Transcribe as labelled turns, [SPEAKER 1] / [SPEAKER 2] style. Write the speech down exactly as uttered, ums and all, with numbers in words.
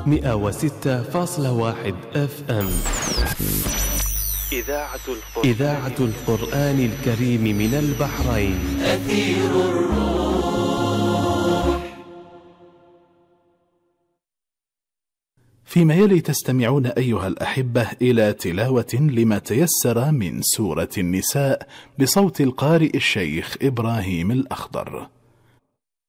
[SPEAKER 1] مئة وستة فاصلة واحد اف ام. إذاعة القرآن, إذاعة القرآن الكريم من البحرين. أثير الروح.
[SPEAKER 2] فيما يلي تستمعون أيها الأحبة إلى تلاوة لما تيسر من سورة النساء بصوت القارئ الشيخ إبراهيم الأخضر.